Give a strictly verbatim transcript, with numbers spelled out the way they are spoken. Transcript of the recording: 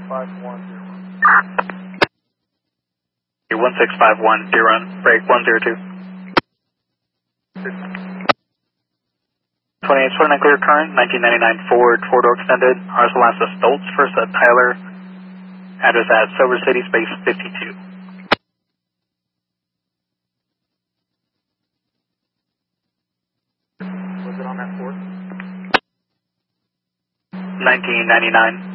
five one zero. one six five one, dear run, break one zero two. twenty-eight, twenty-nine clear current, nineteen ninety-nine Ford, four-door extended, R S Alaska Stoltz, first at Tyler, address at Silver City, space fifty-two. Was it on that Ford? nineteen ninety-nine.